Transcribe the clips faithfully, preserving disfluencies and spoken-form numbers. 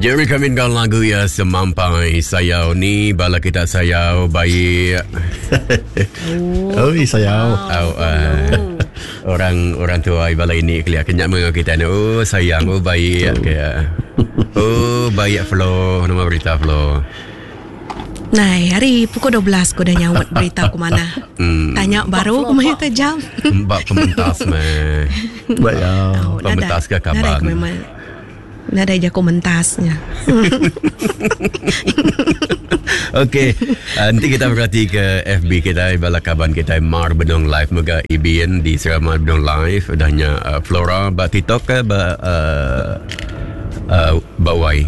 Jerry kawinkan lagu ya semampai sayau ni bala kita sayau baik. Oh, sayau. Oh, uh, orang orang tua bala ini kelia kenyak menga kita ni. Oh sayang, oh baik kayak. Oh baik Flo, nama berita Flo. Nah, hari pukul dua belas aku dah nyawat berita aku mana. Hmm. Tanya baru aku main tajam. Mbak pementas meh. Baik ya. Oh, pementas ke kapan? Nada aku memang nada aja komentasnya. Okey, uh, nanti kita berhati ke F B kita, bala kaban kita Mar Benong Live moga Ibian di Serama Benong Live dahnya uh, Flora ba TikTok ke ba uh, uh, bawai.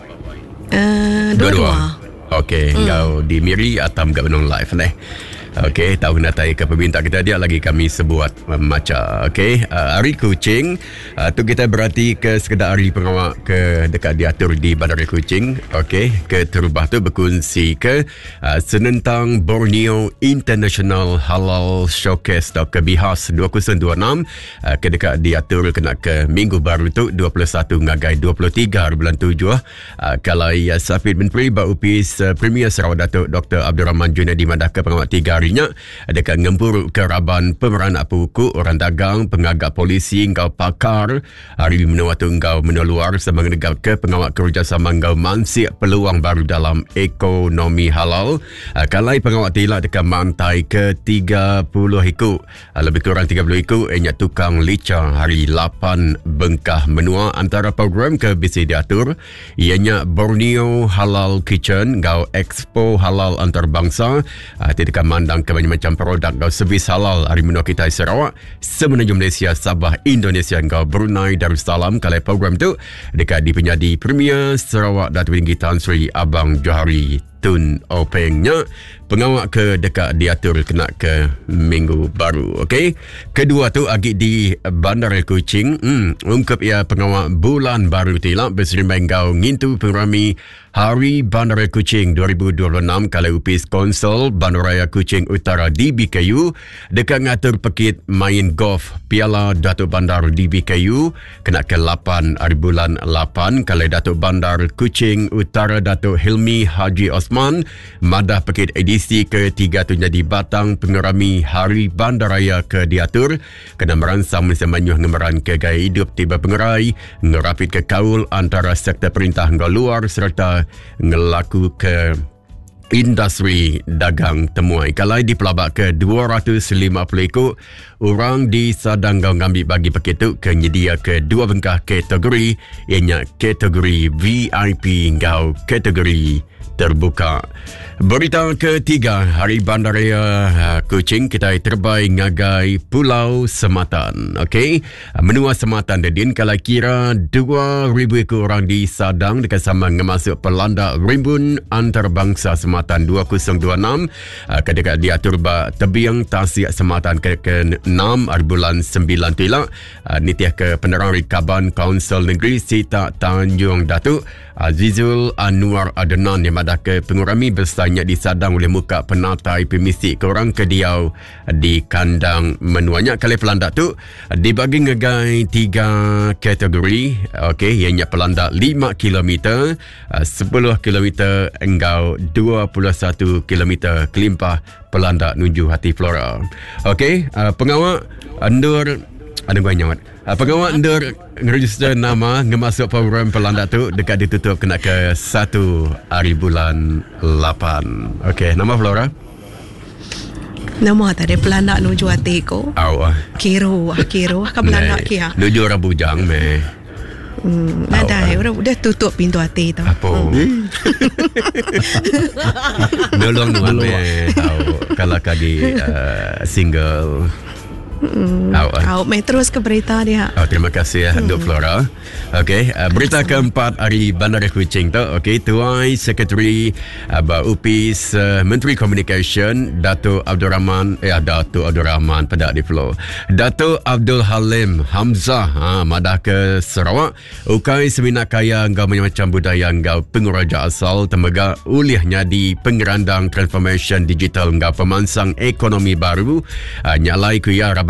Uh, dua-dua. Okey, mm. Kau di Miri atau kat Benong Live ni. Okey, tahu natai ke peminta kita dia lagi kami sebuat uh, maca. Okey, uh, hari kucing uh, tu kita berarti ke sekedar hari pengawak ke dekat diatur di Bandar Kuching. Okey, ke terubah tu berkongsi ke uh, senentang Borneo International Halal Showcase atau ke Bihas dua ribu dua puluh enam uh, ke dekat diatur kena ke minggu baru tu dua puluh satu ngagai dua puluh tiga bulan tujuh. Uh, kalau ya Safid Menteri Baupis uh, Premier Sarawak Datuk Doktor Abdul Rahman Junaidi Madah ke pengawak tiga nya dekat ngempur keraban pemeran apa hukum orang dagang pengagak polisi engkau pakar hari menua tu engkau meneluar sama negara ke pengawal kerjasama engkau mansik peluang baru dalam ekonomi halal uh, kalai pengawal tilak dekat mantai ke tiga puluh ikut uh, lebih kurang tiga puluh ikut ianya tukang lica hari lapan bengkah menua antara program ke bisi diatur ianya Borneo Halal Kitchen engkau Expo Halal Antarabangsa uh, dekat mandang ke macam produk dan servis halal hari menua kita Sarawak semenanjung Malaysia Sabah Indonesia engkau Brunei Darussalam kalau program tu dekat di penyadi Premier Sarawak Datuk Tinggi Tan Sri Abang Johari Tun Opengnya pengawak ke dekat diatur kena ke minggu baru. Okey, kedua tu agi di Bandar Kuching hmm, ungkap ia pengawak bulan baru tilak berserimbang kau ngintu pengrami Hari Bandar Kuching dua ribu dua puluh enam kalau upis Konsel Bandaraya Kuching Utara D B K U dekat ngatur pekit main golf Piala Datuk Bandar D B K U kena ke lapan hari bulan lapan kalau Datuk Bandar Kuching Utara Datuk Hilmi Haji Osman madah pekit edisi ke tiga tu jadi batang pengerami Hari Bandaraya ke diatur kena meransam semanyuh ngemeran ke gaya hidup tiba pengerai ngerapit ke kaul antara sektor perintah ngau luar serta ngelaku ke industri dagang temuai kalai dipelabak ke dua ratus lima puluh ikut orang di sadang gau ngambil bagi paket tu ke nyedia ke dua bengkah kategori ianya kategori V I P gau kategori terbuka. Berita ketiga Hari Bandaraya Kuching kita terbaik ngagai Pulau Sematan. Okey, menua Sematan dedin kalau kira dua ribu ekor orang di Sadang dekat sama ngemasuk pelanda rimbun antarabangsa Sematan dua ribu dua puluh enam ke dekat diatur ba tebiang tasik Sematan ke enam bulan sembilan tilak nitiah ke penerang Rikaban Kaunsil Negeri Sita Tanjung Datuk Azizul Anwar Adnan yang madah ke pengurami bertanya di Sadang oleh muka penatai permisi ke orang kediau di kandang menuanya kali pelanda tu dibagi ngegai tiga kategori. Okey, ianya pelanda lima kilometer, sepuluh kilometer engkau dua puluh satu kilometer kelimpah pelanda nuju hati Flora. Okey, pengawal Andur ada banyak Uh, pengawal under register nama ngemasuk program pelanda tu dekat ditutup kena ke satu hari bulan lapan. Okey, nama Flora? Nama tadi pelanda nuju hati ko. Awak. Kiro, kiro ka pelanda kia. Nuju orang bujang meh. Hmm, ada uh, udah udah tutup pintu hati tu. Apa? Hmm. Nolong nuan meh. Kalau kagi uh, single. Hmm. Awak main terus ke berita dia. Oh, terima kasih ya, hmm. Dok Flora. Okey, uh, berita keempat Hari Bandar Kuching tu. Okey, Tuai Sekretari uh, Baupis uh, Menteri Communication Datuk Abdul Rahman eh Datuk Abdul Rahman pada di Flo. Datuk Abdul Halim Hamzah ha madah ke Sarawak ukai seminar kaya engkau macam budaya engkau penguraja asal temega ulihnya di pengerandang transformation digital engkau pemansang ekonomi baru uh, nyalai kuya raban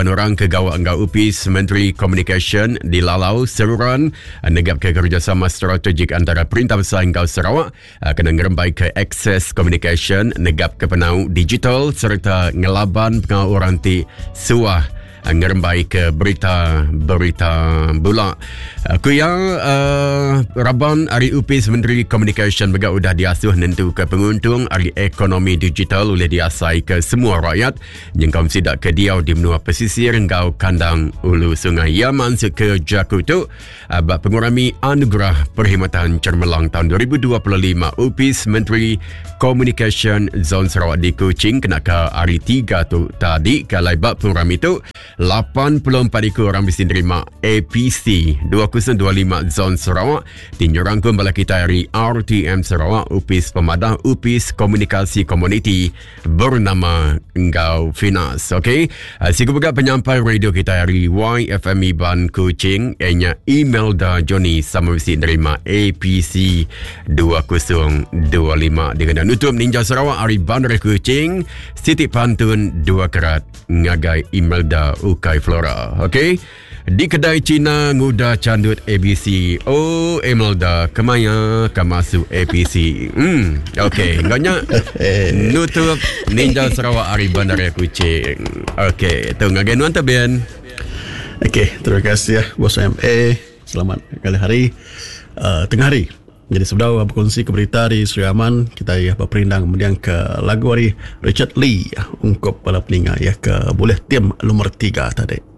penorang kegawa enggau upis Menteri Komunikasi di Lalau Seruran negap ke kerjasama strategik antara Perintah Besar Enggau Sarawak kena ngerembai ke akses komunikasi negap ke penau digital serta ngelaban pengau orang ti suah ngerembai ke berita-berita pula. Aku yang uh, Raban Ari Upis Menteri Komunikasi juga sudah diasuh nentu ke penguntung Ari Ekonomi Digital oleh diasai ke semua rakyat yang kaum sidak ke diau di menua pesisir engkau kandang ulu Sungai Yaman ke Jakutu abad pengurami anugerah perkhidmatan cermelang tahun dua ribu dua puluh lima. Upis Menteri Komunikasi Zon Sarawak di Kuching kena ke hari tiga tu tadi kalau bab pengurami tu lapan puluh empat ekor orang mesti terima A P C dua kosong dua lima Zon Sarawak tinjurangkum bala kita dari R T M Sarawak Upis Pemadah Upis Komunikasi Komuniti bernama Enggau Finas. Okey, uh, siku juga penyampai radio kita dari Y F M Ban Kuching enya email da Johnny sama mesti terima A P C dua kosong dua lima dengan nutup Ninja Sarawak Ari Bandar Kuching Siti Pantun dua kerat ngagai email da Ukai Flora. Okey, di kedai Cina nguda candut A B C. Oh, Emelda kemaya kamasu A B C. Hmm, okey, nganya nutup Ninja Sarawak Ari Bandar Kuching. Okey, tu ngagai nuan tabian. Okey, terima kasih ya Bos M A. Selamat kali hari uh, tengah hari. Jadi sebenarnya berkongsi ke berita di Sri Aman kita ya berperindang kemudian ke lagu dari Richard Lee ungkap pada peningat ya ke boleh tim nomor tiga tadi.